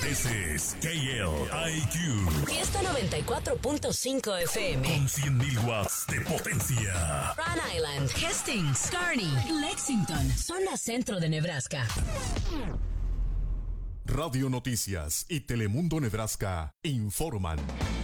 Ese es KLIQ. Fiesta 94.5 FM. Con 100.000 watts de potencia. Rhode Island, Hastings, Kearney, Lexington, zona centro de Nebraska. Radio Noticias y Telemundo Nebraska informan.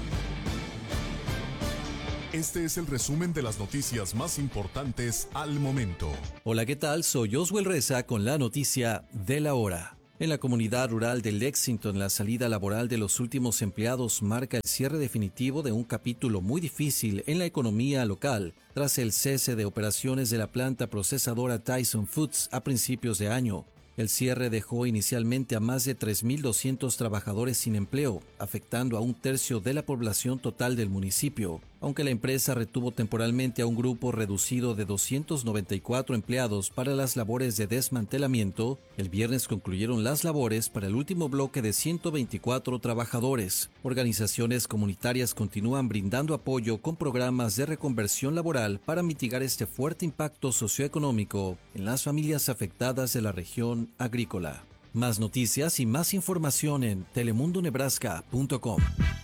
Este es el resumen de las noticias más importantes al momento. Hola, ¿qué tal? Soy Oswell Reza con la noticia de la hora. En la comunidad rural de Lexington, la salida laboral de los últimos empleados marca el cierre definitivo de un capítulo muy difícil en la economía local, tras el cese de operaciones de la planta procesadora Tyson Foods a principios de año. El cierre dejó inicialmente a más de 3.200 trabajadores sin empleo, afectando a un tercio de la población total del municipio. Aunque la empresa retuvo temporalmente a un grupo reducido de 294 empleados para las labores de desmantelamiento, el viernes concluyeron las labores para el último bloque de 124 trabajadores. Organizaciones comunitarias continúan brindando apoyo con programas de reconversión laboral para mitigar este fuerte impacto socioeconómico en las familias afectadas de la región agrícola. Más noticias y más información en telemundonebraska.com.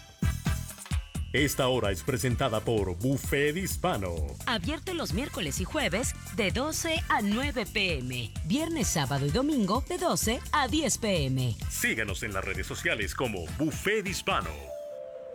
Esta hora es presentada por Buffet Hispano. Abierto los miércoles y jueves de 12 a 9 p.m. Viernes, sábado y domingo de 12 a 10 p.m. Síganos en las redes sociales como Buffet Hispano.